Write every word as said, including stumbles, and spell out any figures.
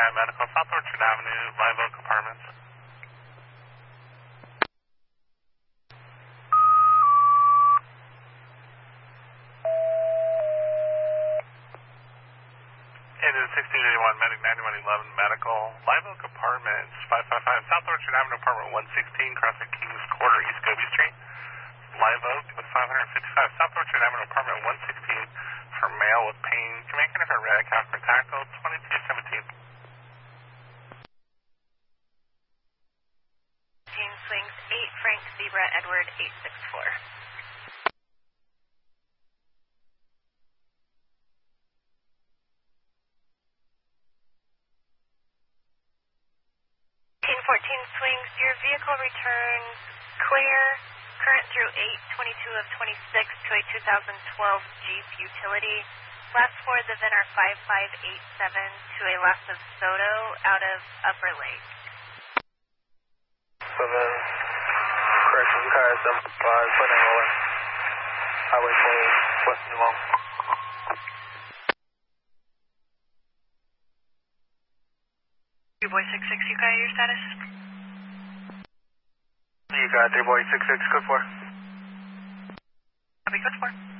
five Medical, South Orchard Avenue, Live Oak Apartments. It is sixteen eighty-one Medic ninety-one eleven Medical, Live Oak Apartments, five five five South Orchard Avenue, Apartment one sixteen, crossing Kings Quarter, East Gobi Street. Live Oak with five fifty-five South Orchard Avenue, Apartment one sixteen, for male with pain, Jamaican for red, Casper Tackle, twenty-two seventeen. Swings eight, Frank Zebra, Edward eight six four. fourteen swings, your vehicle returns clear, current through eight twenty-two of twenty-six to a two thousand twelve Jeep Utility. Last four of the V I N are five five eight seven to a Las of Soto out of Upper Lake. seven, correction, car seven five, point nine one, Highway twenty, West New Long. three boy six six, you got your status? You got three boy six six, good for. Copy, good for.